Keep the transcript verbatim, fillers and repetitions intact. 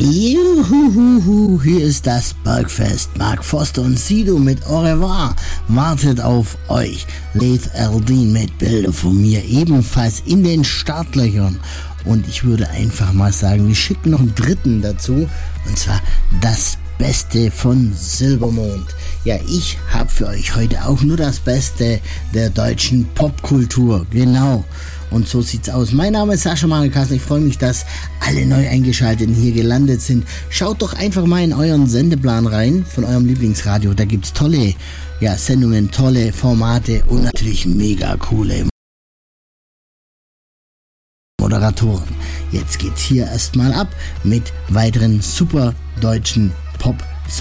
Juhuhuhu, hier ist das Bergfest. Mark Foster und Sido mit Au revoir wartet auf euch. Laith Al-Deen mit Bilder von mir ebenfalls in den Startlöchern. Und ich würde einfach mal sagen, wir schicken noch einen dritten dazu. Und zwar das Beste von Silbermond. Ja, ich habe für euch heute auch nur das Beste der deutschen Popkultur. Genau. Und so sieht's aus. Mein Name ist Sascha Marekassen. Ich freue mich, dass alle neu Eingeschalteten hier gelandet sind. Schaut doch einfach mal in euren Sendeplan rein von eurem Lieblingsradio. Da gibt's tolle ja, Sendungen, tolle Formate und natürlich mega coole Moderatoren. Jetzt geht's hier erstmal ab mit weiteren super deutschen Pop